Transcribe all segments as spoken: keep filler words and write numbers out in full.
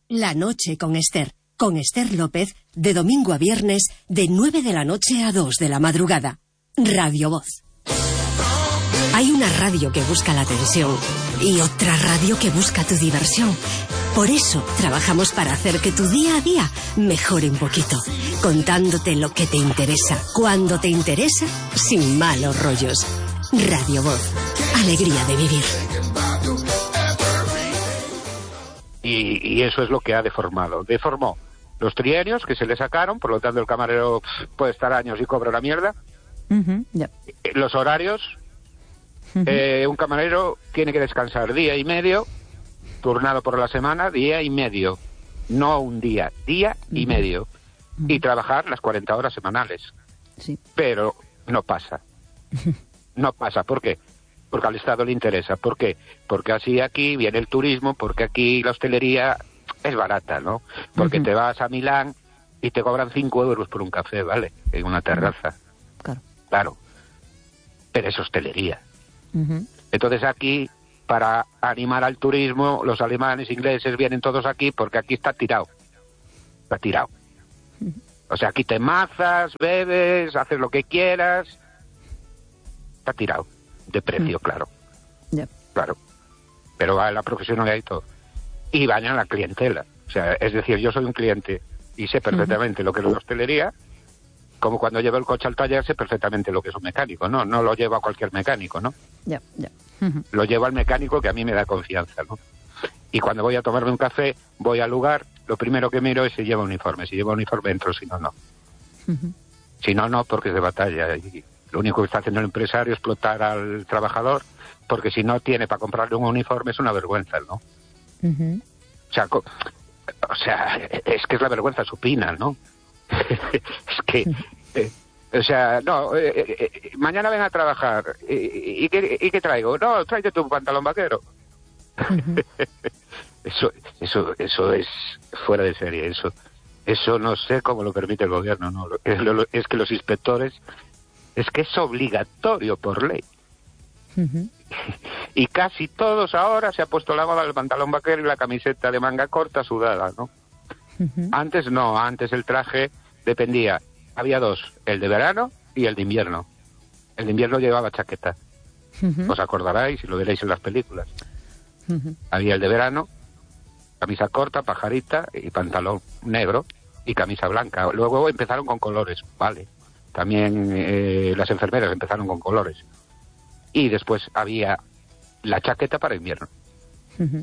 La noche con Esther. Con Esther López, de domingo a viernes, de nueve de la noche a dos de la madrugada. Radio Voz. Hay una radio que busca la atención y otra radio que busca tu diversión. Por eso trabajamos para hacer que tu día a día mejore un poquito, contándote lo que te interesa, cuando te interesa, sin malos rollos. Radio Voz. Alegría de vivir. Y, y eso es lo que ha deformado. Deformó los trienios que se le sacaron, por lo tanto el camarero pff, puede estar años y cobra una mierda. Uh-huh, yeah. Los horarios, uh-huh. eh, un camarero tiene que descansar día y medio, turnado por la semana, día y medio. No un día, día uh-huh. y medio. Uh-huh. Y trabajar las cuarenta horas semanales. Sí. Pero no pasa. No pasa. ¿Por qué? Porque al Estado le interesa. ¿Por qué? Porque así aquí viene el turismo, porque aquí la hostelería es barata, ¿no? Porque uh-huh. te vas a Milán y te cobran cinco euros por un café, ¿vale? En una terraza. Claro. Claro. Pero es hostelería. Uh-huh. Entonces aquí, para animar al turismo, los alemanes, ingleses, vienen todos aquí porque aquí está tirado. Está tirado. Uh-huh. O sea, aquí te mazas, bebes, haces lo que quieras. Está tirado. De precio, mm. claro. Yeah. Claro. Pero va en la profesionalidad y todo. Y vayan la clientela. O sea, es decir, yo soy un cliente y sé perfectamente uh-huh. lo que es la hostelería, como cuando llevo el coche al taller sé perfectamente lo que es un mecánico, ¿no? No lo llevo a cualquier mecánico, ¿no? Ya, yeah, ya. Yeah. Uh-huh. Lo llevo al mecánico que a mí me da confianza, ¿no? Y cuando voy a tomarme un café, voy al lugar, lo primero que miro es si lleva uniforme. Si lleva uniforme entro, si no, no. Uh-huh. Si no, no, porque es de batalla. Y lo único que está haciendo el empresario es explotar al trabajador, porque si no tiene para comprarle un uniforme es una vergüenza, ¿no? Uh-huh. O sea, co- o sea, es que es la vergüenza supina, ¿no? Es que, eh, o sea, no, eh, eh, mañana ven a trabajar, ¿y, y, qué, y qué traigo? No, tráete tu pantalón vaquero. Uh-huh. Eso, eso, eso es fuera de serie, eso, eso no sé cómo lo permite el gobierno, ¿no? Es, lo, es que los inspectores, es que es obligatorio por ley. Uh-huh. Y casi todos ahora se ha puesto la moda del pantalón vaquero y la camiseta de manga corta sudada, ¿no? Uh-huh. Antes no, antes el traje dependía, había dos, el de verano y el de invierno. El de invierno llevaba chaqueta. Uh-huh. Os acordaréis y lo veréis en las películas. Uh-huh. Había el de verano, camisa corta, pajarita y pantalón negro y camisa blanca. Luego empezaron con colores, vale. También eh, las enfermeras empezaron con colores. Y después había la chaqueta para invierno. Uh-huh.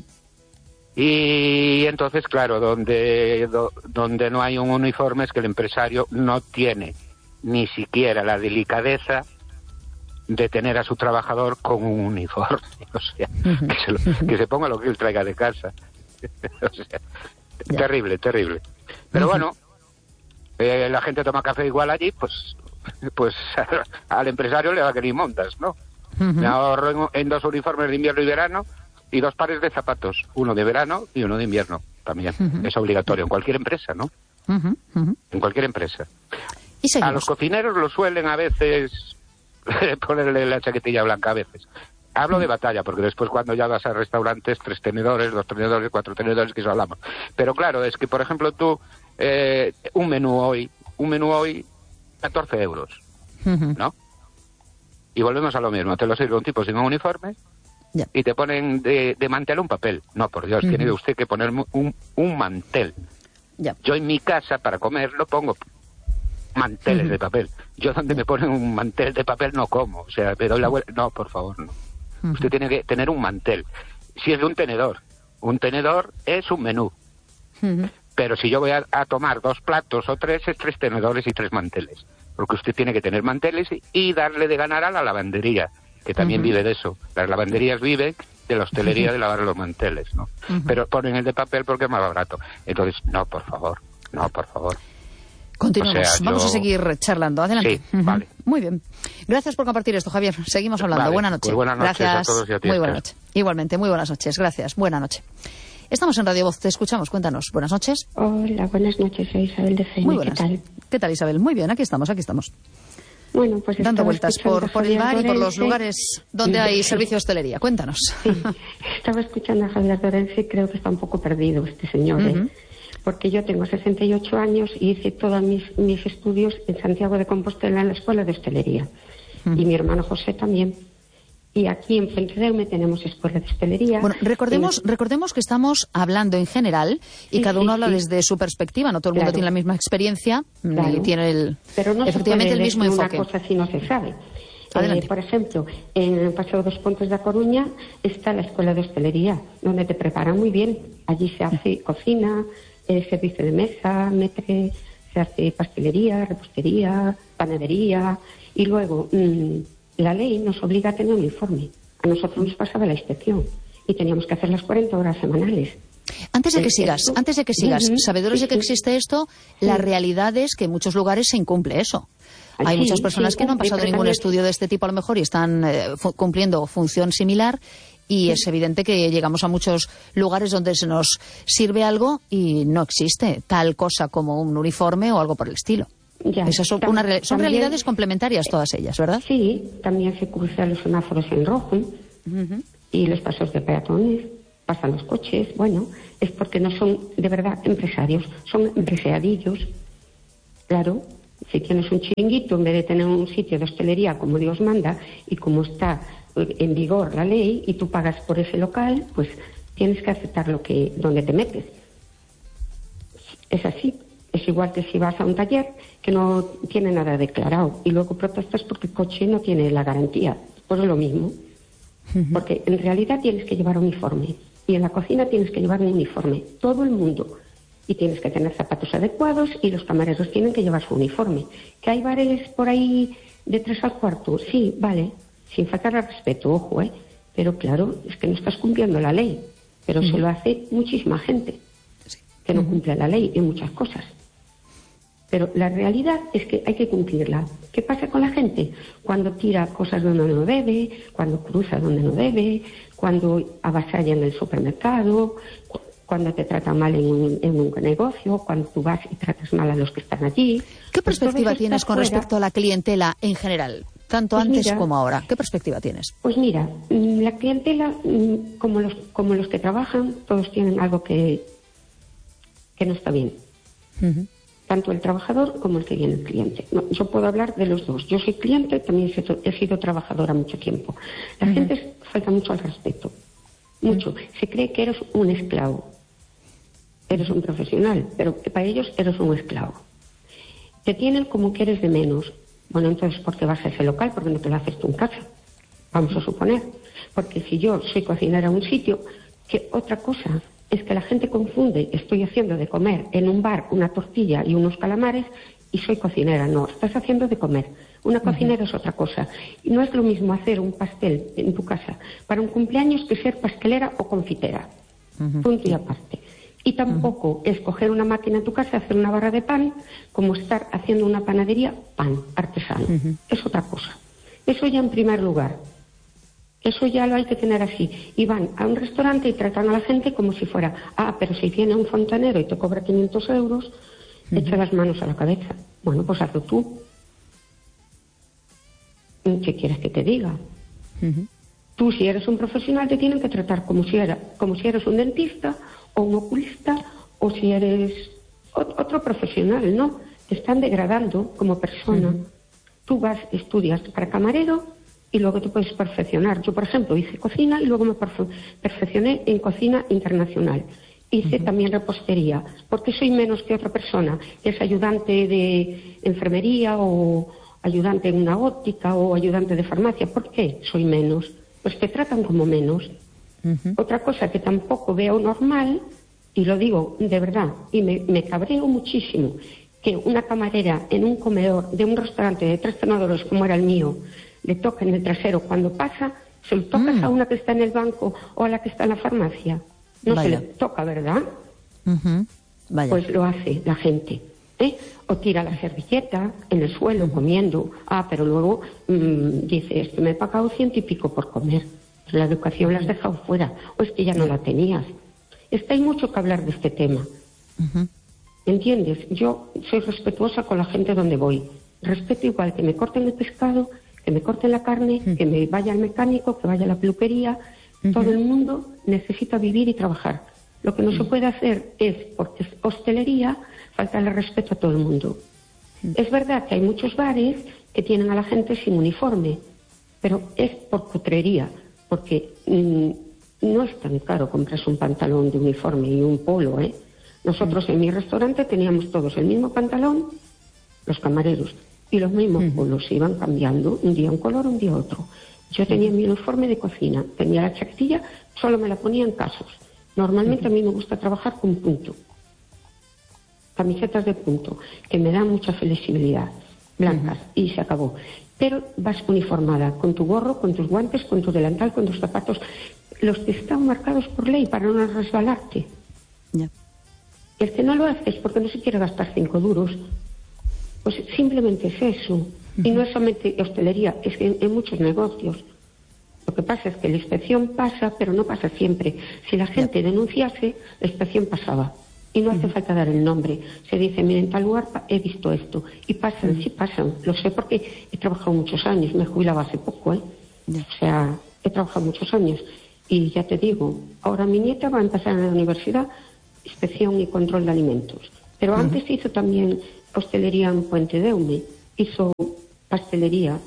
Y entonces, claro, donde, do, donde no hay un uniforme es que el empresario no tiene ni siquiera la delicadeza de tener a su trabajador con un uniforme. O sea, uh-huh. que, se lo, que se ponga lo que él traiga de casa. O sea, yeah. terrible, terrible. Pero uh-huh. bueno, eh, la gente toma café igual allí, pues, pues al empresario le va a querer montas, ¿no? Uh-huh. Me ahorro en, en dos uniformes de invierno y verano y dos pares de zapatos, uno de verano y uno de invierno también. Uh-huh. Es obligatorio en cualquier empresa, ¿no? Uh-huh. Uh-huh. En cualquier empresa. ¿Y a los cocineros lo suelen a veces ponerle la chaquetilla blanca a veces. Hablo uh-huh. de batalla, porque después cuando ya vas a restaurantes, tres tenedores, dos tenedores, cuatro tenedores, que eso hablamos. Pero claro, es que por ejemplo tú, eh, un menú hoy, un menú hoy, catorce euros, uh-huh. ¿no? Y volvemos a lo mismo, te lo sirve un tipo sin un uniforme yeah. y te ponen de, de mantel un papel. No, por Dios, uh-huh. tiene usted que poner un, un mantel. Yeah. Yo en mi casa, para comer, lo pongo manteles uh-huh. de papel. Yo donde me ponen un mantel de papel no como. O sea, me doy la vuelta. No, por favor, no. Uh-huh. Usted tiene que tener un mantel. Si es de un tenedor, un tenedor es un menú. Uh-huh. Pero si yo voy a, a tomar dos platos o tres, es tres tenedores y tres manteles. Porque usted tiene que tener manteles y darle de ganar a la lavandería, que también uh-huh. vive de eso. Las lavanderías viven de la hostelería de lavar los manteles, ¿no? Uh-huh. Pero ponen el de papel porque es más barato. Entonces, no, por favor, no, por favor. Continuamos, o sea, vamos yo... a seguir charlando. Adelante. Sí, uh-huh. vale. Muy bien. Gracias por compartir esto, Javier. Seguimos hablando. Vale, buenas noches. Pues buenas noches Gracias. a todos y a ti. Muy buenas noches. Igualmente, muy buenas noches. Gracias. Buenas noches. Estamos en Radio Voz, te escuchamos, cuéntanos. Buenas noches. Hola, buenas noches, soy Isabel de Ceuta. Muy buenas. ¿Qué tal? ¿Qué tal, Isabel? Muy bien, aquí estamos, aquí estamos. Bueno, pues dando vueltas por, por el bar y por los lugares donde hay servicio de hostelería. Cuéntanos. Sí, estaba escuchando a Javier Dorense y creo que está un poco perdido este señor, ¿eh? Uh-huh. Porque yo tengo sesenta y ocho años y hice todos mis, mis estudios en Santiago de Compostela en la Escuela de Hostelería. Uh-huh. Y mi hermano José también. Y aquí en Fuenterrabía tenemos Escuela de Hostelería. Bueno, recordemos, eh, recordemos que estamos hablando en general y sí, cada uno sí, habla sí. desde su perspectiva. No todo el mundo claro. tiene la misma experiencia claro. ni tiene el, Pero no efectivamente se puede el mismo enfoque. Una cosa si no se sabe. Adelante. Eh, por ejemplo, en el Paseo dos Pontes da Coruña está la Escuela de Hostelería, donde te preparan muy bien. Allí se hace cocina, eh, servicio de mesa, metre, se hace pastelería, repostería, panadería y luego mmm, la ley nos obliga a tener un informe. A nosotros nos pasaba la inspección y teníamos que hacer las cuarenta horas semanales. Antes de que sigas, esto, antes de que sigas, uh-huh, sabedores sí, de que existe esto, sí. La realidad es que en muchos lugares se incumple eso. Hay sí, muchas personas sí, que no han pasado ningún estudio de este tipo a lo mejor y están eh, fu- cumpliendo función similar y sí. Es evidente que llegamos a muchos lugares donde se nos sirve algo y no existe tal cosa como un uniforme o algo por el estilo. Ya, Esas son, tam- una re- son también, realidades complementarias todas ellas, ¿verdad? Sí, también se cruzan los semáforos en rojo uh-huh. y los pasos de peatones, pasan los coches. Bueno, es porque no son de verdad empresarios, son empresariadillos. Claro, si tienes un chiringuito en vez de tener un sitio de hostelería como Dios manda y como está en vigor la ley y tú pagas por ese local, pues tienes que aceptar lo que donde te metes. Es así. Es igual que si vas a un taller que no tiene nada declarado y luego protestas porque el coche no tiene la garantía. Pues es lo mismo. Uh-huh. Porque en realidad tienes que llevar uniforme. Y en la cocina tienes que llevar un uniforme. Todo el mundo. Y tienes que tener zapatos adecuados y los camareros tienen que llevar su uniforme. ¿Que hay bares por ahí de tres al cuarto? Sí, vale. Sin faltar al respeto, ojo, ¿eh? Pero claro, es que no estás cumpliendo la ley. Pero uh-huh. se lo hace muchísima gente que no uh-huh. cumple la ley en muchas cosas. Pero la realidad es que hay que cumplirla. ¿Qué pasa con la gente? Cuando tira cosas donde no debe, cuando cruza donde no debe, cuando avasalla en el supermercado, cu- cuando te trata mal en un, en un negocio, cuando tú vas y tratas mal a los que están allí. ¿Qué pues perspectiva tienes con fuera. respecto a la clientela en general? Tanto Pues antes mira, como ahora. ¿Qué perspectiva tienes? Pues mira, la clientela, como los, como los que trabajan, todos tienen algo que, que no está bien. Uh-huh. Tanto el trabajador como el que viene el cliente. No, yo puedo hablar de los dos. Yo soy cliente, también he sido trabajadora mucho tiempo. La uh-huh. gente falta mucho al respeto. Mucho. Uh-huh. Se cree que eres un esclavo. Eres un profesional, pero para ellos eres un esclavo. Te tienen como que eres de menos. Bueno, entonces, ¿por qué vas a ese local? Porque no te lo haces tú en casa. Vamos a suponer. Porque si yo soy cocinera en un sitio, que otra cosa... es que la gente confunde, estoy haciendo de comer en un bar una tortilla y unos calamares y soy cocinera. No, estás haciendo de comer. Una cocinera uh-huh. es otra cosa. Y no es lo mismo hacer un pastel en tu casa para un cumpleaños que ser pastelera o confitera. Uh-huh. Punto y aparte. Y tampoco uh-huh. es coger una máquina en tu casa, hacer una barra de pan, como estar haciendo una panadería, pan artesano. Uh-huh. Es otra cosa. Eso ya en primer lugar. Eso ya lo hay que tener así. Y van a un restaurante y tratan a la gente como si fuera, ah, pero si viene un fontanero y te cobra quinientos euros, uh-huh. echa las manos a la cabeza. Bueno, pues hazlo tú. ¿Qué quieres que te diga? Uh-huh. Tú, si eres un profesional, te tienen que tratar como si, era, como si eres un dentista o un oculista o si eres otro profesional, ¿no? Te están degradando como persona. Uh-huh. Tú vas, estudias para camarero y luego te puedes perfeccionar. Yo, por ejemplo, hice cocina y luego me perfe- perfeccioné en cocina internacional. Hice uh-huh. también repostería, porque soy menos que otra persona que es ayudante de enfermería o ayudante en una óptica o ayudante de farmacia. ¿Por qué soy menos? Pues te tratan como menos. Uh-huh. Otra cosa que tampoco veo normal, y lo digo de verdad, y me, me cabreo muchísimo, que una camarera en un comedor de un restaurante de tres tenedores como era el mío, le toca en el trasero cuando pasa, se lo tocas mm. a una que está en el banco o a la que está en la farmacia. No Vaya. Se le toca, ¿verdad? Uh-huh. Vaya. Pues lo hace la gente. ¿eh? O tira la servilleta en el suelo uh-huh. comiendo. Ah, pero luego mmm, dice, esto me he pagado ciento y pico por comer. Pues la educación la has dejado fuera. O es que ya no la tenías. Es que hay mucho que hablar de este tema. Uh-huh. ¿Entiendes? Yo soy respetuosa con la gente donde voy. respeto igual que me corten el pescado, que me corten la carne, uh-huh. que me vaya al mecánico, que vaya a la peluquería. Uh-huh. Todo el mundo necesita vivir y trabajar. Lo que no uh-huh. se puede hacer es, porque es hostelería, faltarle respeto a todo el mundo. Uh-huh. Es verdad que hay muchos bares que tienen a la gente sin uniforme, pero es por cutrería, porque mmm, no es tan caro comprarse un pantalón de uniforme y un polo, ¿eh? Nosotros en mi restaurante teníamos todos el mismo pantalón, los camareros, y los mismos uh-huh. polos, se iban cambiando, un día un color, un día otro. Yo tenía mi uniforme de cocina, tenía la chaquetilla, solo me la ponía en casos. Normalmente uh-huh. a mí me gusta trabajar con punto, camisetas de punto, que me dan mucha flexibilidad, blancas, uh-huh. y se acabó. Pero vas uniformada, con tu gorro, con tus guantes, con tu delantal, con tus zapatos, los que están marcados por ley para no resbalarte. Yeah. El que no lo hace es porque no se quiere gastar cinco duros. Pues simplemente es eso. Uh-huh. Y no es solamente hostelería, es que en, en muchos negocios. Lo que pasa es que la inspección pasa, pero no pasa siempre. Si la gente yeah. denunciase, la inspección pasaba. Y no hace uh-huh. falta dar el nombre. Se dice, mira, en tal lugar he visto esto. Y pasan, uh-huh. sí pasan. Lo sé porque he trabajado muchos años. Me jubilaba hace poco, ¿eh? Yeah. O sea, he trabajado muchos años. Y ya te digo, ahora mi nieta va a empezar en la universidad inspección y control de alimentos. Pero uh-huh. antes hizo también hostelería en Puente Deume, hizo pastelería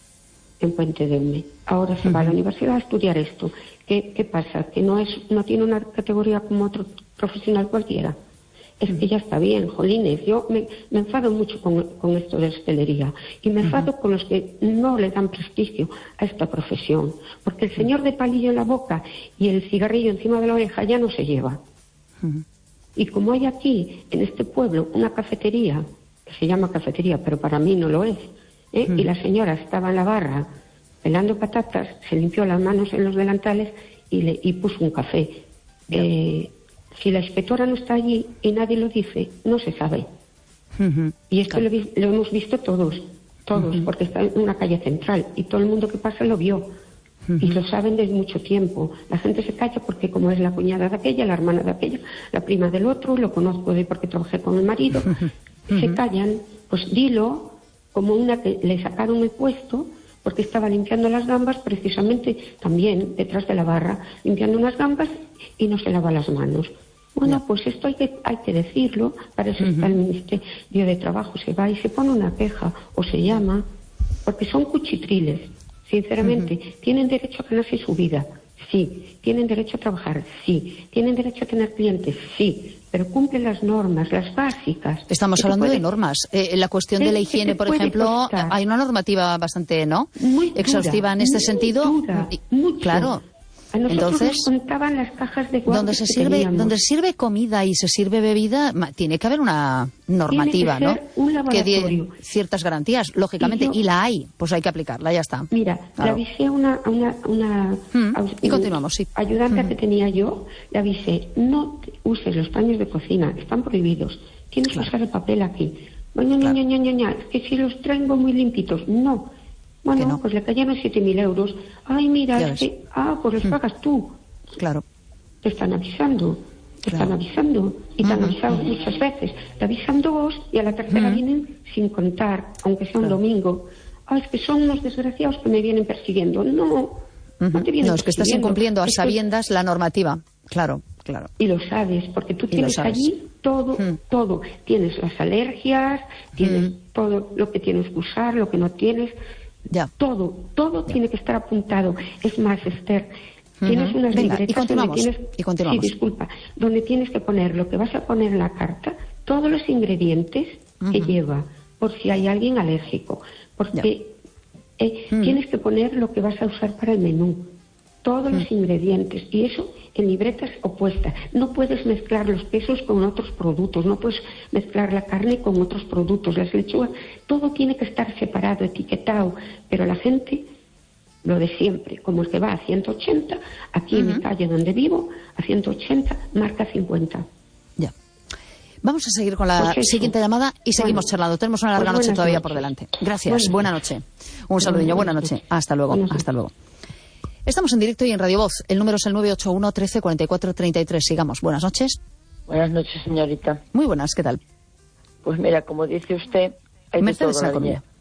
en Puente Deume. Ahora se uh-huh. va a la universidad a estudiar esto. ¿Qué, qué pasa? Que no es, no tiene una categoría como otro profesional cualquiera. Es uh-huh. que ya está bien, jolines. Yo me, me enfado mucho con, con esto de hostelería. Y me enfado uh-huh. con los que no le dan prestigio a esta profesión. Porque el señor de palillo en la boca y el cigarrillo encima de la oreja ya no se lleva. Uh-huh. Y como hay aquí, en este pueblo, una cafetería, que se llama cafetería, pero para mí no lo es, ¿eh? Uh-huh. Y la señora estaba en la barra pelando patatas, se limpió las manos en los delantales y, le, y puso un café. Yeah. Eh, si la inspectora no está allí y nadie lo dice, no se sabe. Uh-huh. Y esto claro. lo, lo hemos visto todos, todos, uh-huh. porque está en una calle central y todo el mundo que pasa lo vio. Uh-huh. Y lo saben desde mucho tiempo. La gente se calla porque como es la cuñada de aquella, la hermana de aquella, la prima del otro, lo conozco de porque trabajé con el marido, uh-huh. se callan, pues dilo, como una que le sacaron el puesto porque estaba limpiando las gambas, precisamente también detrás de la barra, limpiando unas gambas y no se lava las manos. Bueno, yeah. pues esto hay que, hay que decirlo, para eso uh-huh. está el Ministerio de Trabajo, se va y se pone una queja, o se llama, porque son cuchitriles. Sinceramente, uh-huh. ¿tienen derecho a ganarse su vida? Sí. ¿Tienen derecho a trabajar? Sí. ¿Tienen derecho a tener clientes? Sí. Pero cumplen las normas, las básicas. Estamos hablando puede... de normas. Eh, la cuestión de la higiene, por ejemplo, costar? hay una normativa bastante, ¿no? Muy dura, exhaustiva en este muy sentido. Dura, mucho. Claro. A nosotros Entonces, nos contaban las cajas de guantes donde se que sirve, teníamos. donde se sirve comida y se sirve bebida, tiene que haber una normativa, tiene que ser ¿no? Un laboratorio. Que dé ciertas garantías, lógicamente, y, yo, y la hay, pues hay que aplicarla, ya está. Mira, claro. le avisé a una, a una, una mm, a, y continuamos, sí. ayudante mm. que tenía yo, le avisé, no uses los paños de cocina, están prohibidos, tienes claro. que usar el papel aquí. Bueno, claro. ña, ña, ña, ña, es que si los traigo muy limpitos, no. Bueno, no. pues le cayeron siete mil euros. Ay, mira, ya es ves. que, ah, pues los mm. pagas tú. Claro. Te están avisando, te claro. están avisando, y te uh-huh. han avisado uh-huh. muchas veces. Te avisan dos y a la tercera uh-huh. vienen sin contar, aunque sea un claro. domingo. Ah, es que son unos desgraciados que me vienen persiguiendo. No, uh-huh. no te vienen No, es que estás incumpliendo a Esto... sabiendas la normativa. Claro, claro. Y lo sabes, porque tú tienes allí todo, uh-huh. todo. Tienes las alergias, tienes uh-huh. todo lo que tienes que usar, lo que no tienes. Ya. Todo, todo ya. tiene que estar apuntado. Es más, Esther... Tienes unas Venga, libretas y continuamos, donde tienes, y continuamos. Sí, disculpa, donde tienes que poner lo que vas a poner en la carta, todos los ingredientes uh-huh. que lleva, por si hay alguien alérgico, porque eh, uh-huh. tienes que poner lo que vas a usar para el menú, todos uh-huh. los ingredientes, y eso en libretas opuestas. No puedes mezclar los quesos con otros productos, no puedes mezclar la carne con otros productos, las lechugas, todo tiene que estar separado, etiquetado, pero la gente... Lo de siempre, como el que va a ciento ochenta, aquí uh-huh. en mi calle donde vivo, a ciento ochenta, marca cincuenta. Ya. Vamos a seguir con la pues siguiente llamada y seguimos bueno, charlando. Tenemos una larga pues noche todavía noches. por delante. Gracias, buena noche. Un saludillo, buena noche. Hasta luego, hasta luego. Estamos en directo y en Radio Voz. El número es el nueve ocho uno, trece, cuarenta y cuatro, treinta y tres. Sigamos. Buenas noches. Buenas noches, señorita. Muy buenas, ¿qué tal? Pues mira, como dice usted, hay Mercedes de todo, la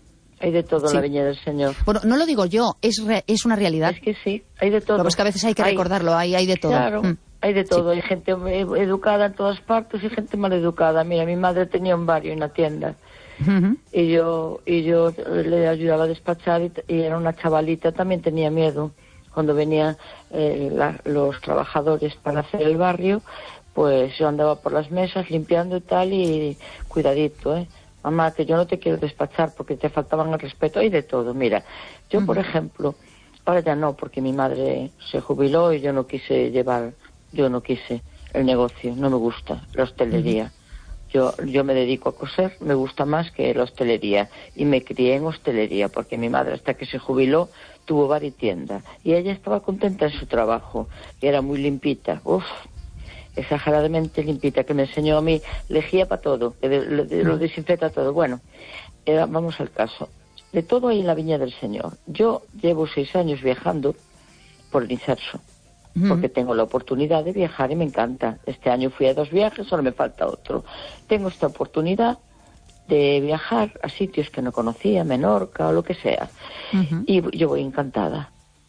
Hay de todo Sí. en la Viña del Señor. Bueno, no lo digo yo, es, re- es una realidad. Es que sí, hay de todo. Lo que es que a veces hay que recordarlo, hay, hay de todo. Claro, Mm. hay de todo. Sí. Hay gente e- educada en todas partes y gente mal educada. Mira, mi madre tenía un barrio en la tienda Ujú. y yo y yo le ayudaba a despachar y, t- y era una chavalita, también tenía miedo. Cuando venían eh, la- los trabajadores para hacer el barrio, pues yo andaba por las mesas limpiando y tal, y cuidadito, ¿eh? Mamá, que yo no te quiero despachar porque te faltaban el respeto. Hay de todo. Mira, yo, uh-huh. por ejemplo, ahora ya no, porque mi madre se jubiló y yo no quise llevar, yo no quise el negocio, no me gusta la hostelería. Uh-huh. Yo, yo me dedico a coser, me gusta más que la hostelería, y me crié en hostelería, porque mi madre, hasta que se jubiló, tuvo bar y tienda, y ella estaba contenta en su trabajo, y era muy limpita, uff, exageradamente limpita, que me enseñó a mí lejía para todo, que de, lo, de, lo desinfecta todo. Bueno, era, vamos al caso. De todo hay en la Viña del Señor. Yo llevo seis años viajando por el Inserso, uh-huh. porque tengo la oportunidad de viajar y me encanta. Este año fui a dos viajes, solo me falta otro. Tengo esta oportunidad de viajar a sitios que no conocía, Menorca o lo que sea, uh-huh. y yo voy encantada.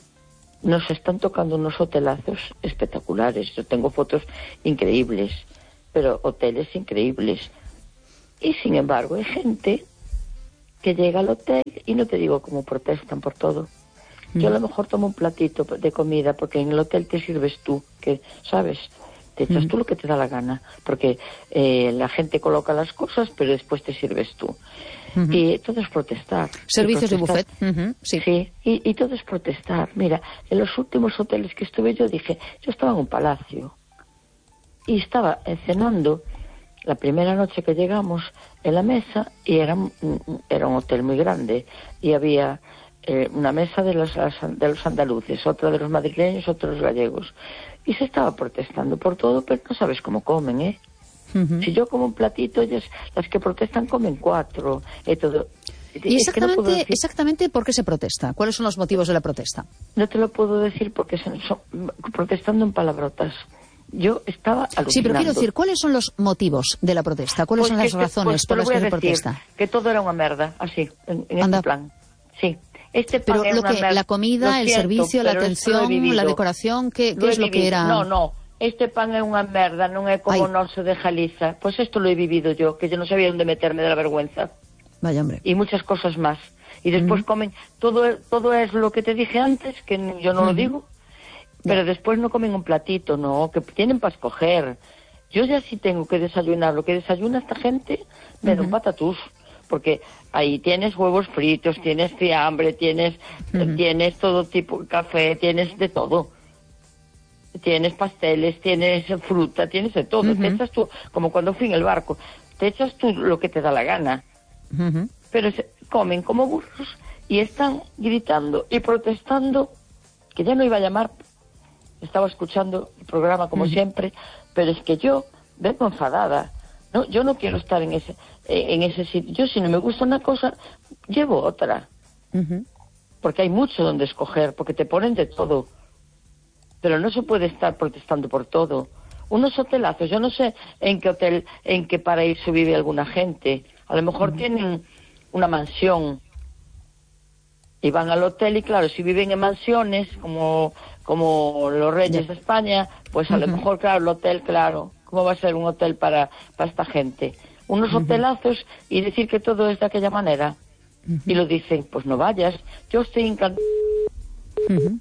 Nos están tocando unos hotelazos espectaculares. Yo tengo fotos increíbles, pero hoteles increíbles. Y sin embargo hay gente que llega al hotel y no te digo cómo protestan por todo. Mm. Yo a lo mejor tomo un platito de comida porque en el hotel te sirves tú, que sabes, te echas mm. tú lo que te da la gana, porque eh, la gente coloca las cosas, pero después te sirves tú. Uh-huh. Y todo es protestar. Servicios protestar. de buffet. Uh-huh. Sí, sí y, y todo es protestar. Mira, en los últimos hoteles que estuve yo dije, yo estaba en un palacio y estaba cenando la primera noche que llegamos en la mesa, y era, era un hotel muy grande, y había eh, una mesa de los, de los andaluces, otra de los madrileños, otra de los gallegos, y se estaba protestando por todo, pero no sabes cómo comen, ¿eh? Uh-huh. Si yo como un platito, ellas, las que protestan comen cuatro, y todo. ¿Y exactamente, no decir... exactamente por qué se protesta? ¿Cuáles son los motivos de la protesta? No te lo puedo decir porque son, son protestando en palabrotas. Yo estaba alucinando. Sí, pero quiero decir, ¿cuáles son los motivos de la protesta? ¿Cuáles pues son las que, razones pues, por las que se decir, protesta? Que todo era una merda, así, en, en este plan. Sí. Este pan pero lo que, merda. la comida, siento, el servicio, la atención, la decoración, ¿qué, qué es lo que era? No, no. Este pan é unha merda, non é como o noso de Galiza. Pois pues isto lo he vivido yo, que yo non sabía onde meterme de la vergüenza. Vaya, hombre. Y muchas cosas más. Y después uh-huh. comen, todo, todo es lo que te dije antes, que yo no uh-huh. lo digo, pero yeah. después no comen un platito, no, que tienen para escoger. Yo ya sí tengo que desayunar. Lo que desayuna esta gente, me uh-huh. da un patatús. Porque ahí tienes huevos fritos, tienes fiambre, tienes, uh-huh. tienes todo tipo de café, tienes de todo. Tienes pasteles, tienes fruta, tienes de todo. Uh-huh. Te echas tú, como cuando fui en el barco, te echas tú lo que te da la gana. Uh-huh. Pero se comen como burros y están gritando y protestando, que ya no iba a llamar, estaba escuchando el programa como uh-huh. siempre, pero es que yo vengo enfadada. No, yo no quiero estar en ese, en ese sitio. Yo, si no me gusta una cosa, llevo otra. Uh-huh. Porque hay mucho donde escoger, porque te ponen de todo. Pero no se puede estar protestando por todo. Unos hotelazos, yo no sé en qué hotel, en qué paraíso vive alguna gente. A lo mejor uh-huh. tienen una mansión y van al hotel, y claro, si viven en mansiones como, como los reyes yeah. de España, pues a uh-huh. lo mejor, claro, el hotel, claro, ¿cómo va a ser un hotel para, para esta gente? Unos uh-huh. hotelazos y decir que todo es de aquella manera. Uh-huh. Y lo dicen, pues no vayas. Yo estoy encantada. Uh-huh.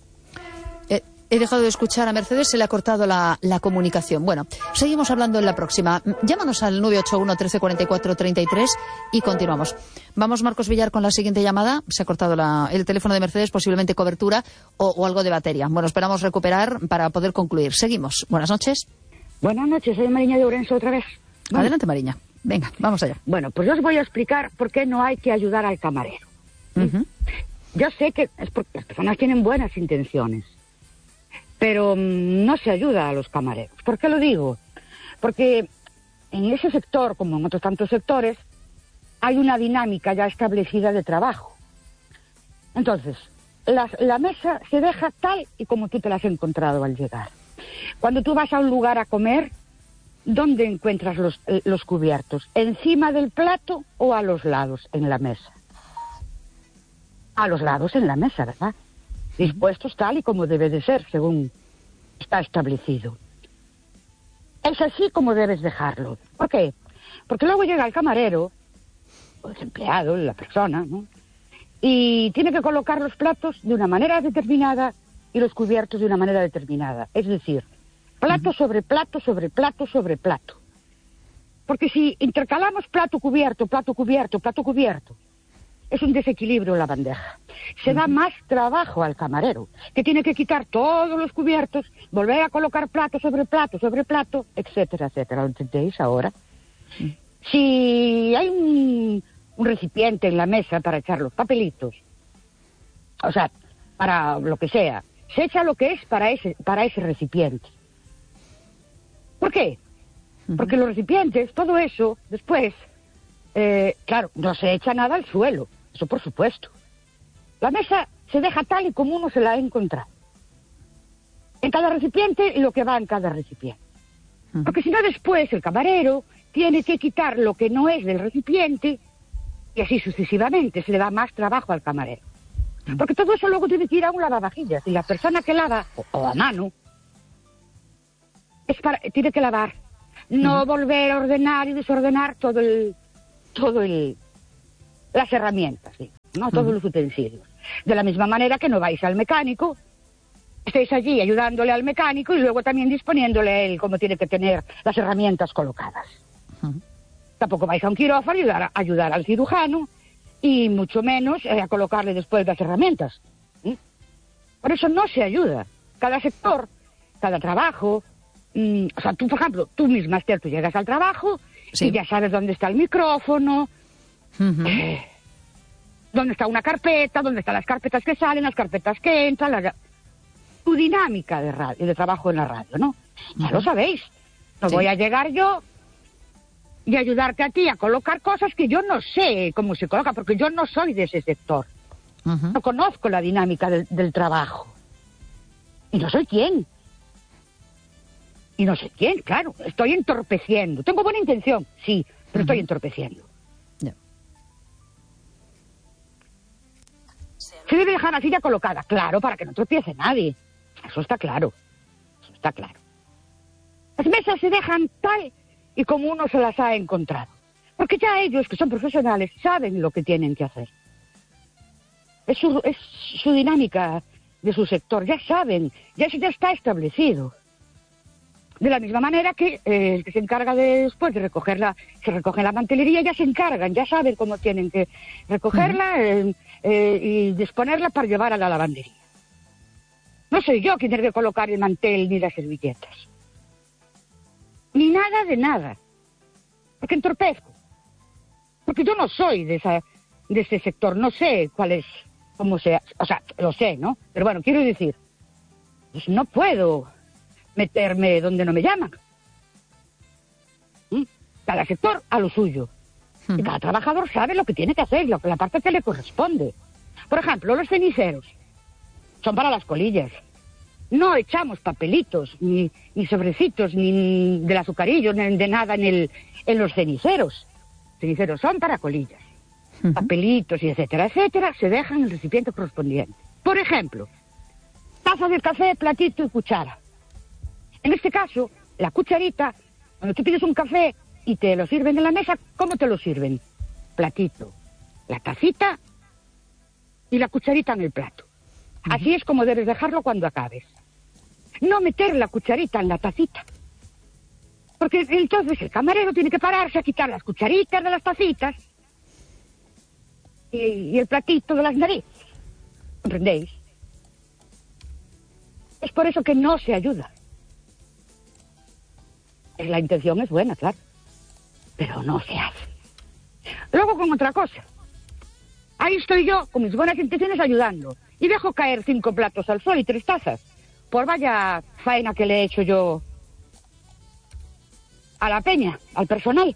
He dejado de escuchar a Mercedes, se le ha cortado la, la comunicación. Bueno, seguimos hablando en la próxima. Llámanos al nueve ocho uno, trece cuarenta y cuatro, treinta y tres y continuamos. Vamos, Marcos Villar, con la siguiente llamada. Se ha cortado la, el teléfono de Mercedes, posiblemente cobertura o, o algo de batería. Bueno, esperamos recuperar para poder concluir. Seguimos. Buenas noches. Buenas noches, soy Mariña de Ourense otra vez. Bueno. Adelante, Mariña. Venga, vamos allá. Bueno, pues yo os voy a explicar por qué no hay que ayudar al camarero. Uh-huh. Yo sé que es porque las personas tienen buenas intenciones, pero um, no se ayuda a los camareros. ¿Por qué lo digo? Porque en ese sector, como en otros tantos sectores, hay una dinámica ya establecida de trabajo. Entonces, la, la mesa se deja tal y como tú te la has encontrado al llegar. Cuando tú vas a un lugar a comer, ¿dónde encuentras los, los cubiertos? ¿Encima del plato o a los lados en la mesa? a los lados en la mesa, ¿verdad? Dispuestos tal y como debe de ser, según está establecido. Es así como debes dejarlo. ¿Por qué? Porque luego llega el camarero, o el empleado, la persona, ¿no? Y tiene que colocar los platos de una manera determinada y los cubiertos de una manera determinada. Es decir, plato sobre plato sobre plato sobre plato. Porque si intercalamos plato cubierto, plato cubierto, plato cubierto, es un desequilibrio en la bandeja. Se da más trabajo al camarero, que tiene que quitar todos los cubiertos, volver a colocar plato sobre plato sobre plato, etcétera, etcétera. ¿Lo entendéis ahora? Sí. Si hay un, un recipiente en la mesa para echar los papelitos, o sea, para lo que sea, se echa lo que es para ese, para ese recipiente. ¿Por qué? Porque los recipientes, todo eso, después, eh, claro, no se echa nada al suelo, eso por supuesto. La mesa se deja tal y como uno se la ha encontrado. En cada recipiente y lo que va en cada recipiente. Porque si no, después el camarero tiene que quitar lo que no es del recipiente y así sucesivamente. Se le da más trabajo al camarero. Porque todo eso luego tiene que ir a un lavavajillas. Y la persona que lava, o, o a mano, es para, tiene que lavar. No uh-huh. volver a ordenar y desordenar todo el, todo el, las herramientas, ¿sí? ¿No? Todos uh-huh. los utensilios. De la misma manera que no vais al mecánico, estéis allí ayudándole al mecánico y luego también disponiéndole a él cómo tiene que tener las herramientas colocadas. Uh-huh. Tampoco vais a un quirófano y ayudar, ayudar al cirujano y mucho menos eh, a colocarle después las herramientas. ¿Sí? Por eso no se ayuda. Cada sector, cada trabajo... Mm, o sea, tú, por ejemplo, tú misma, Esther, tú llegas al trabajo sí. y ya sabes dónde está el micrófono, uh-huh. eh, dónde está una carpeta, dónde están las carpetas que salen, las carpetas que entran, la, tu dinámica de radio, de trabajo en la radio, ¿no? Uh-huh. Ya lo sabéis. No sí. voy a llegar yo y ayudarte a ti a colocar cosas que yo no sé cómo se coloca, porque yo no soy de ese sector. Uh-huh. No conozco la dinámica del, del trabajo. Y no soy quién. Y no sé quién, claro, estoy entorpeciendo. Tengo buena intención, sí, pero uh-huh. estoy entorpeciendo. Yeah. Se debe dejar la silla colocada, claro, para que no tropiece nadie. Eso está claro, eso está claro. Las mesas se dejan tal y como uno se las ha encontrado. Porque ya ellos, que son profesionales, saben lo que tienen que hacer. Es su, es su dinámica de su sector, ya saben, ya, ya está establecido. De la misma manera que eh, el que se encarga de, después de recogerla, se recoge la mantelería, ya se encargan, ya saben cómo tienen que recogerla uh-huh. eh, eh, y disponerla para llevar a la lavandería. No soy yo quien tiene que colocar el mantel ni las servilletas. Ni nada de nada. Porque entorpezco. Porque yo no soy de esa de ese sector, no sé cuál es, cómo sea, o sea, lo sé, ¿no? Pero bueno, quiero decir, pues no puedo meterme donde no me llaman. ¿Mm? Cada sector a lo suyo. Uh-huh. Y cada trabajador sabe lo que tiene que hacer, lo, la parte que le corresponde. Por ejemplo, los ceniceros son para las colillas. No echamos papelitos, ni, ni sobrecitos, ni del azucarillo, ni de nada en, el, en los ceniceros. Los ceniceros son para colillas. Uh-huh. Papelitos y etcétera, etcétera, se dejan en el recipiente correspondiente. Por ejemplo, taza de café, platito y cuchara. En este caso, la cucharita, cuando tú pides un café y te lo sirven en la mesa, ¿cómo te lo sirven? Platito, la tacita y la cucharita en el plato. Uh-huh. Así es como debes dejarlo cuando acabes. No meter la cucharita en la tacita. Porque entonces el camarero tiene que pararse a quitar las cucharitas de las tacitas y, y el platito de las narices. ¿Comprendéis? Es por eso que no se ayuda. La intención es buena, claro, pero no se hace. Luego con otra cosa. Ahí estoy yo, con mis buenas intenciones, ayudando. Y dejo caer cinco platos al suelo y tres tazas. Por vaya faena que le he hecho yo a la peña, al personal.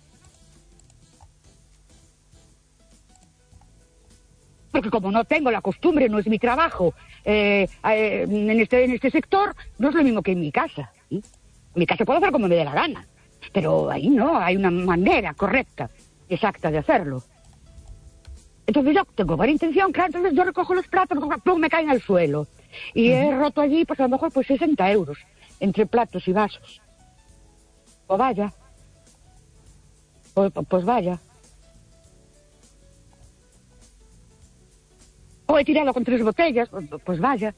Porque como no tengo la costumbre, no es mi trabajo, eh, eh, en, este, en este sector, no es lo mismo que en mi casa. ¿Sí? En mi casa puedo hacer como me dé la gana, pero ahí no, hay una manera correcta, exacta de hacerlo. Entonces yo tengo buena intención, claro, entonces yo recojo los platos, plum, me caen al suelo. Y uh-huh. he roto allí, pues a lo mejor, pues sesenta euros entre platos y vasos. O vaya. O, pues vaya. O he tirado con tres botellas, pues vaya.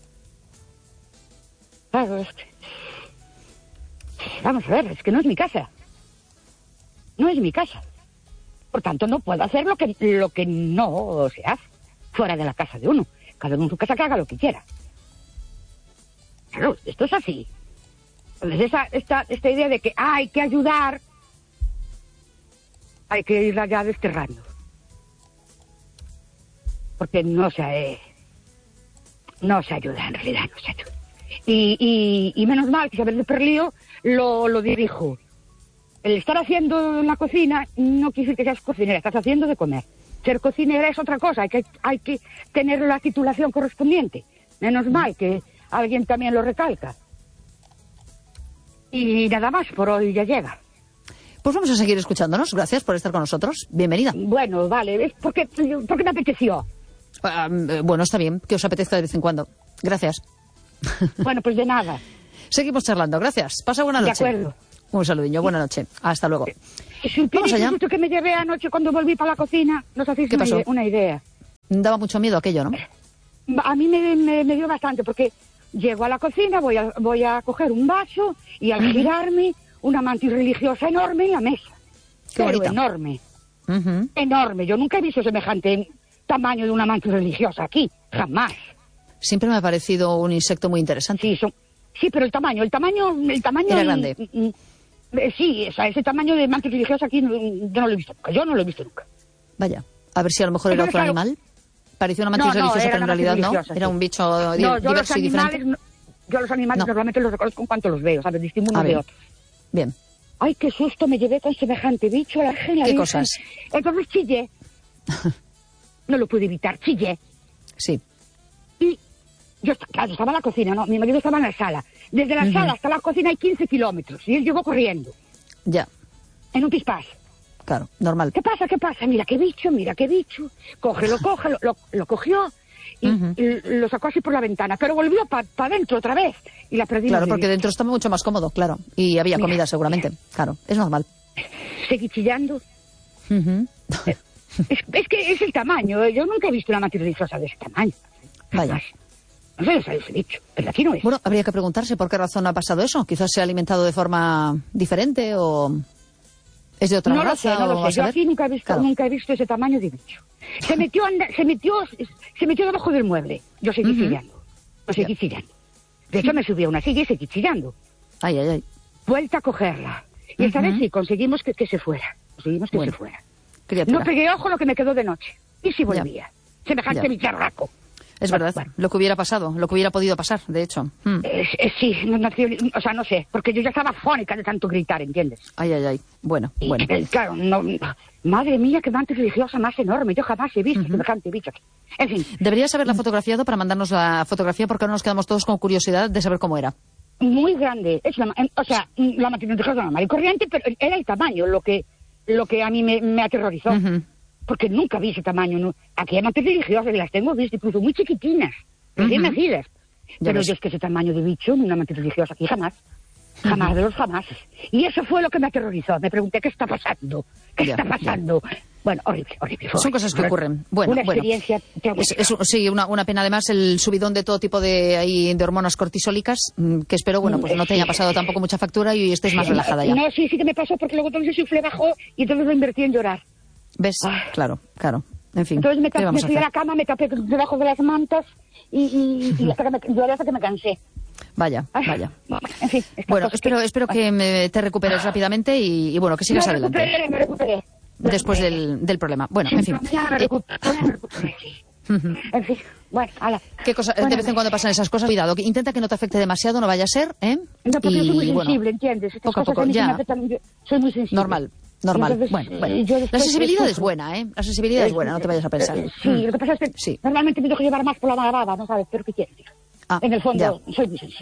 Claro, es que... Vamos a ver, es que no es mi casa. No es mi casa. Por tanto, no puedo hacer lo que, lo que no se hace fuera de la casa de uno. Cada uno en su casa que haga lo que quiera. Claro, esto es así. Entonces, esa, esta, esta idea de que ah, hay que ayudar, hay que irla ya desterrando. Porque no se, eh, no se ayuda, en realidad, no se ayuda. Y, y, y menos mal que Isabel de Perlío lo, lo dirijo. El estar haciendo en la cocina no quiere decir que seas cocinera, estás haciendo de comer. Ser cocinera es otra cosa, hay que, hay que tener la titulación correspondiente. Menos mal que alguien también lo recalca. Y nada más, por hoy ya llega. Pues vamos a seguir escuchándonos. Gracias por estar con nosotros. Bienvenida. Bueno, vale, es porque, porque me apeteció. Uh, bueno, está bien, que os apetezca de vez en cuando. Gracias. Bueno, pues de nada. Seguimos charlando, gracias. Pasa buena noche. De acuerdo. Un saludillo, buena noche. Hasta luego. Si Vamos allá. El que me llevé anoche cuando volví para la cocina, nos hacéis una, ide una idea. Daba mucho miedo aquello, ¿no? A mí me, me, me dio bastante, porque llego a la cocina, voy a, voy a coger un vaso y al uh-huh. girarme, una mantis religiosa enorme en la mesa. Qué bonita. Enorme. Uh-huh. Enorme. Yo nunca he visto semejante tamaño de una mantis religiosa aquí. Jamás. Siempre me ha parecido un insecto muy interesante. Sí, son, sí, pero el tamaño, el tamaño... El tamaño era grande. Mm, mm, sí, o sea, ese tamaño de mantis religiosa aquí yo no lo he visto nunca. Yo no lo he visto nunca. Vaya, a ver si a lo mejor era otro claro, animal. Parecía una mantis no, no, religiosa, pero en realidad no. Sí. Era un bicho no, di yo diverso los y animales, diferente. No, yo los animales no. normalmente los reconozco en cuanto los veo, ¿sabes? Distingo unos de otros. Bien. Ay, qué susto me llevé con semejante bicho. La genia, ¿Qué la cosas? Entonces chillé. No lo pude evitar, chillé. Sí. Y yo claro, estaba en la cocina, ¿no? Mi marido estaba en la sala. Desde la uh-huh. sala hasta la cocina hay quince kilómetros. Y él llegó corriendo. Ya. En un pispás. Claro, normal. ¿Qué pasa? ¿Qué pasa? Mira qué bicho, mira qué bicho. Cógelo, cógelo. Lo, lo cogió y, uh-huh. y lo sacó así por la ventana. Pero volvió para pa dentro otra vez. Y la perdí. Claro, porque dentro estaba mucho más cómodo, claro. Y había mira. comida seguramente. Claro, es normal. Seguí chillando. Uh-huh. es, es que es el tamaño. Yo nunca he visto una mantis religiosa de ese tamaño. Vaya. No sé, lo he dicho, pero aquí no es. Bueno, habría que preguntarse por qué razón ha pasado eso. Quizás se ha alimentado de forma diferente o es de otra no raza. Lo sé, no lo sé. Yo aquí nunca he visto, claro. nunca he visto ese tamaño de bicho. Se metió, se metió, se metió debajo del mueble. Yo seguí uh-huh. chillando. Yo seguí yeah. chillando. De hecho, me subí a una silla y seguí chillando. Ay, ay, ay. Vuelta a cogerla. Y esta uh-huh. vez sí, conseguimos que, que se fuera. Conseguimos que bueno. se fuera. Criatura. No pegué ojo lo que me quedó de noche. Y si volvía. Yeah. Semejante bicharraco. Es verdad, bueno. lo que hubiera pasado, lo que hubiera podido pasar, de hecho. Mm. Eh, eh, sí, no, no, o sea, no sé, porque yo ya estaba fónica de tanto gritar, ¿entiendes? Ay, ay, ay, bueno, y, bueno. Eh, claro, no, madre mía, qué mantis religiosa más enorme, yo jamás he visto uh-huh. semejante bicho aquí. En fin. Deberías haberla fotografiado para mandarnos la fotografía, porque ahora nos quedamos todos con curiosidad de saber cómo era. Muy grande, es una, o sea, la mantis religiosa normal y corriente, pero era el tamaño lo que, lo que a mí me, me aterrorizó. Uh-huh. Porque nunca vi ese tamaño, ¿no? Aquí hay mantis religiosas y las tengo vistas, incluso muy chiquitinas. Recién uh-huh. nacidas. Pero yo es que ese tamaño de bicho, una mantis religiosa aquí jamás. Jamás uh-huh. de los jamás. Y eso fue lo que me aterrorizó. Me pregunté, ¿qué está pasando? ¿Qué ya, está pasando? Ya. Bueno, horrible, horrible. Son cosas que ocurren. Bueno, una bueno. experiencia es, es, sí, una, una pena además el subidón de todo tipo de, ahí, de hormonas cortisólicas, que espero, bueno, pues no te haya pasado tampoco mucha factura y estés más relajada ya. No, sí, sí que me pasó porque luego entonces el suflé bajó y entonces lo invertí en llorar. ¿Ves? Ah. Claro, claro. En fin. Entonces me, me me fui a, a la cama, me tapé debajo de las mantas y, y, y hasta que me, lloré hasta que me cansé. Vaya, Ay, vaya. En fin. Bueno, espero, que... espero que me, te recuperes rápidamente y, y bueno, que sigas me adelante. Recuperé, me recuperé. Después del, del problema. Bueno, en fin. Ya me recuperé, me recuperé, sí. En fin, bueno, ala. ¿Qué cosa, bueno, de vez en cuando pasan esas cosas? Cuidado, que intenta que no te afecte demasiado, no vaya a ser, ¿eh? No, porque y, yo soy muy sensible, bueno, ¿entiendes? Estas poco a cosas poco, a mí ya. me afectan, yo soy muy sensible. Normal. Normal. Entonces, bueno, bueno. Yo la sensibilidad es buena, ¿eh? La sensibilidad es buena, no te vayas a pensar. Eh, sí, mm. lo que pasa es que sí. normalmente me dejo llevar más por la marada, ¿no sabes? Pero ¿qué quieres decir? Ah, en el fondo, ya. soy muy sensible.